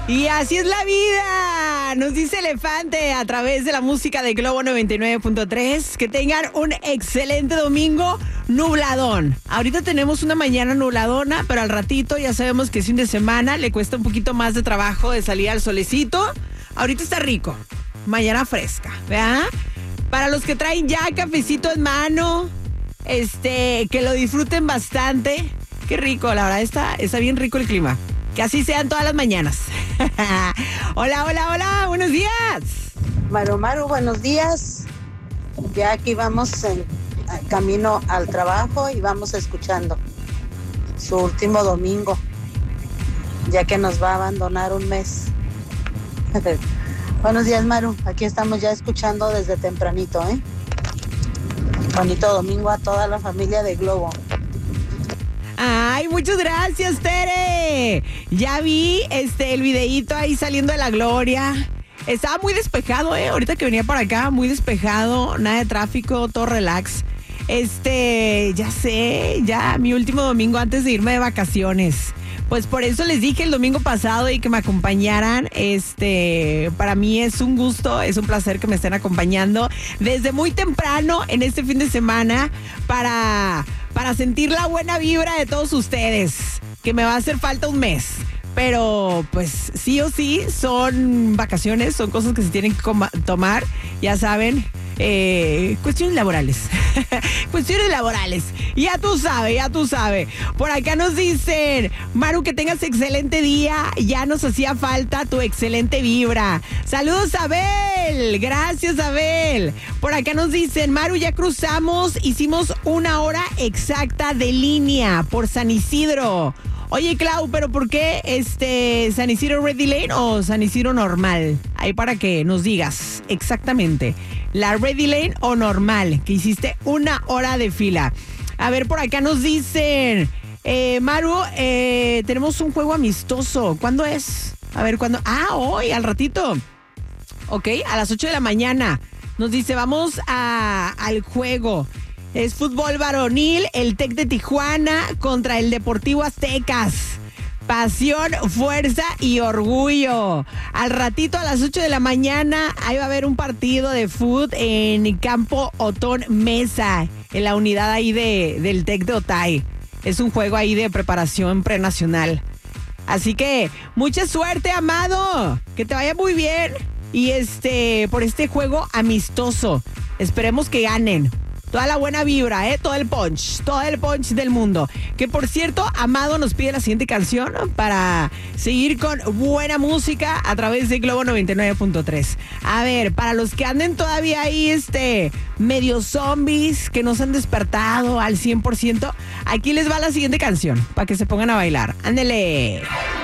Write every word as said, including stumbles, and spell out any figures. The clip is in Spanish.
Y así es la vida, nos dice Elefante a través de la música de Globo noventa y nueve punto tres. Que tengan un excelente domingo nubladón. Ahorita tenemos una mañana nubladona, pero al ratito ya sabemos que es fin de semana, le cuesta un poquito más de trabajo de salir al solecito. Ahorita está rico, mañana fresca, ¿verdad? Para los que traen ya cafecito en mano, este, que lo disfruten bastante. Qué rico, la verdad está, está bien rico el clima. Que así sean todas las mañanas. Hola, hola, hola, buenos días. Maru, Maru, buenos días. Ya aquí vamos en camino al trabajo y vamos escuchando su último domingo, ya que nos va a abandonar un mes. Buenos días, Maru. Aquí estamos ya escuchando desde tempranito, ¿eh? Bonito domingo a toda la familia de Globo. Ay, muchas gracias, Tere. Ya vi este el videíto ahí saliendo de la Gloria. Estaba muy despejado, eh. Ahorita que venía para acá, muy despejado, nada de tráfico, todo relax. Este, ya sé, ya mi último domingo antes de irme de vacaciones. Pues por eso les dije el domingo pasado y que me acompañaran. Este, para mí es un gusto, es un placer que me estén acompañando desde muy temprano en este fin de semana para, para sentir la buena vibra de todos ustedes, que me va a hacer falta un mes. Pero pues sí o sí son vacaciones, son cosas que se tienen que coma- tomar, ya saben. Eh, cuestiones laborales. Cuestiones laborales. Ya tú sabes, ya tú sabes. Por acá nos dicen, Maru, que tengas excelente día. Ya nos hacía falta tu excelente vibra. Saludos, Abel. Gracias, Abel. Por acá nos dicen, Maru, ya cruzamos. Hicimos una hora exacta de línea por San Isidro. Oye, Clau, ¿pero por qué este San Isidro Ready Lane o San Isidro normal? Ahí para que nos digas exactamente. ¿La Ready Lane o normal? Que hiciste una hora de fila. A ver, por acá nos dicen, eh, Maru, eh, tenemos un juego amistoso. ¿Cuándo es? A ver, ¿cuándo? Ah, hoy, al ratito. Ok, a las ocho de la mañana. Nos dice, vamos a, al juego. Es fútbol varonil, el Tec de Tijuana contra el Deportivo Aztecas. Pasión, fuerza y orgullo. Al ratito a las ocho de la mañana, ahí va a haber un partido de fútbol en Campo Otón Mesa, en la unidad ahí de, del Tec de Otay. Es un juego ahí de preparación prenacional. Así que, mucha suerte, Amado. Que te vaya muy bien. Y este, por este juego amistoso. Esperemos que ganen. Toda la buena vibra, ¿eh? Todo el punch, todo el punch del mundo. Que por cierto, Amado nos pide la siguiente canción para seguir con buena música a través de Globo noventa y nueve punto tres. A ver, para los que anden todavía ahí, este, medio zombies, que no se han despertado al cien por ciento, aquí les va la siguiente canción, para que se pongan a bailar. ¡Ándele!